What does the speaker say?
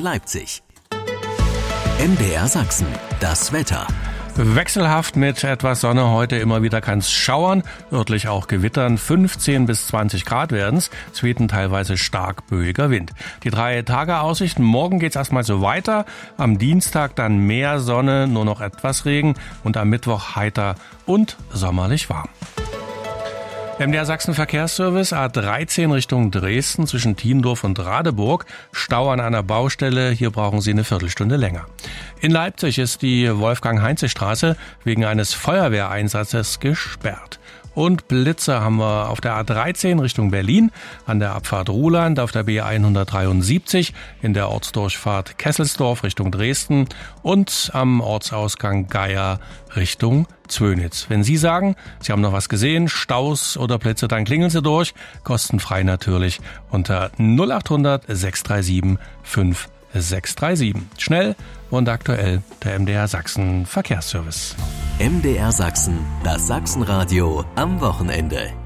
Leipzig. MDR Sachsen, das Wetter. Wechselhaft mit etwas Sonne, heute immer wieder kann es schauern, örtlich auch gewittern, 15 bis 20 Grad werden's, es weht ein teilweise stark böiger Wind. Die 3-Tage-Aussichten, morgen geht's erstmal so weiter, am Dienstag dann mehr Sonne, nur noch etwas Regen und am Mittwoch heiter und sommerlich warm. MDR Sachsen Verkehrsservice, A13 Richtung Dresden zwischen Thiendorf und Radeburg. Stau an einer Baustelle, hier brauchen Sie eine Viertelstunde länger. In Leipzig ist die Wolfgang-Heinze-Straße wegen eines Feuerwehreinsatzes gesperrt. Und Blitze haben wir auf der A13 Richtung Berlin, an der Abfahrt Ruhland, auf der B173, in der Ortsdurchfahrt Kesselsdorf Richtung Dresden und am Ortsausgang Geier Richtung Zwönitz. Wenn Sie sagen, Sie haben noch was gesehen, Staus oder Blitze, dann klingeln Sie durch, kostenfrei natürlich unter 0800 637 5637. Schnell und aktuell der MDR Sachsen Verkehrsservice. MDR Sachsen, das Sachsenradio am Wochenende.